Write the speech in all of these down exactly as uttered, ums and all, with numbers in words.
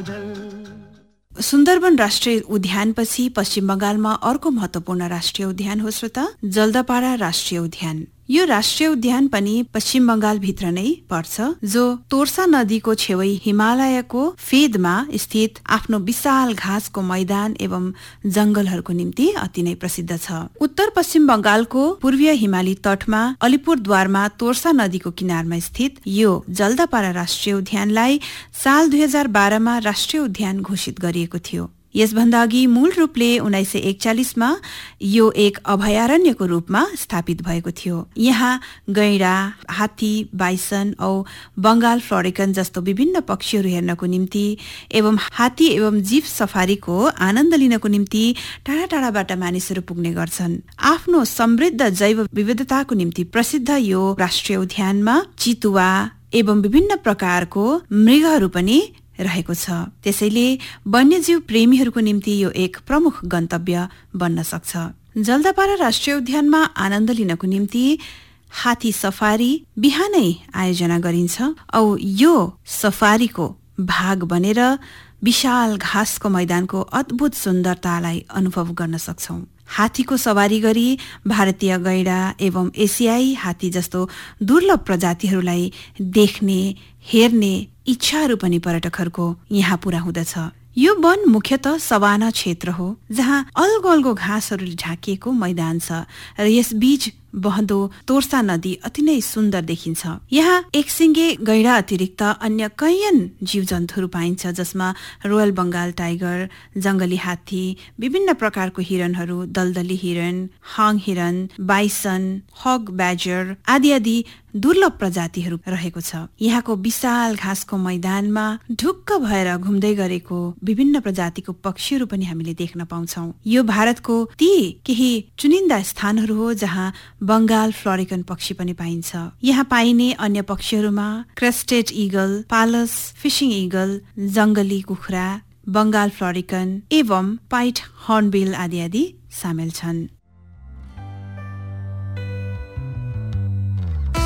सुन्दरवन राष्ट्रिय उद्यानपछि पश्चिम बंगालमा अर्को महत्वपूर्ण राष्ट्रिय उद्यान हो श्रोता, जल्दापाड़ा राष्ट्रिय उद्यान। यो राष्ट्रिय उद्यान पनि पश्चिम बंगाल भित्र नै पर्छ, जो तोर्सा नदीको छेउै हिमालयको फेदमा स्थित आफ्नो विशाल घाँसको मैदान एवं जंगलहरूको निम्ति अति नै प्रसिद्ध छ। उत्तर पश्चिम बंगालको पूर्वीय हिमाली तटमा अलिपुरद्वारमा तोर्सा नदीको किनारमा स्थित यो जल्दापाड़ा राष्ट्रिय उद्यानलाई साल दुई हजार बाह्रमा राष्ट्रिय उद्यान घोषित गरिएको थियो। यसभन्दा अघि मूल रूपले उन्नाइस सय एकचालिसमा यो एक अभयारण्यको रूपमा स्थापित भएको थियो। यहाँ गैंडा, हात्ती, बाइसन औ बंगाल फ्लोरिकन जस्तो विभिन्न पक्षीहरू हेर्नको निम्ति एवं हात्ती एवं जीव सफारीको आनन्द लिनको निम्ति टाढा टाढाबाट मानिसहरू पुग्ने गर्छन्। आफ्नो समृद्ध जैव विविधताको निम्ति प्रसिद्ध यो राष्ट्रिय उद्यानमा चितुवा एवं विभिन्न प्रकारको मृगहरू पनि रहेको छ। त्यसैले वन्यजीव प्रेमीहरूको निम्ति यो एक प्रमुख गन्तव्य बन्न सक्छ। जल्दापाड़ा राष्ट्रिय उद्यानमा आनन्द लिनको निम्ति हात्ती सफारी बिहानै आयोजना गरिन्छ औ यो सफारीको भाग बनेर विशाल घाँसको मैदानको अद्भुत सुन्दरतालाई अनुभव गर्न सक्छौं। हात्तीको सवारी गरी भारतीय गैंडा एवं एसियाई हात्ती जस्तो दुर्लभ प्रजातिहरूलाई देख्ने, हेर्ने इच्छाहरू पनि पर्यटकहरूको यहाँ पूरा हुँदछ। यो वन मुख्यतः सवाना क्षेत्र हो, जहाँ अल्गो अल्गो घाँसहरूले ढाकिएको मैदान छ र यस बीच बहदो तोर्सा नदी अति नै सुन्दर देखिन्छ। यहाँ एकसिंगे गैंडा अतिरिक्त अन्य कैयन जीव जन्तुहरू पाइन्छ, जसमा रोयल बंगाल टाइगर, जंगली हात्ती, विभिन्न प्रकारको हिरणहरू, दलदली हिरण, हाङ हिरण, बाइसन, हग ब्याजर आदि आदि दुर्लभ प्रजातिहरू रहेको छ। यहाँको विशाल घाँसको मैदानमा ढुक्क भएर घुम्दै गरेको विभिन्न प्रजातिको पक्षीहरू पनि हामीले देख्न पाउँछौं। यो भारतको ती केही चुनिन्दा स्थानहरू हो जहाँ बंगाल फ्लोरिकन पक्षी पनि पाइन्छ। यहाँ पाइने अन्य पक्षीहरूमा क्रेस्टेड ईगल, पालस फिशिङ ईगल, जंगली कुखुरा, बंगाल फ्लोरिकन एवं पाइट हर्नबिल आदि आदि सामेल छन्।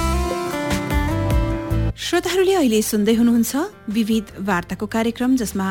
श्रोताहरूले अहिले सुन्दै हुनुहुन्छ विविध वार्ताको कार्यक्रम, जसमा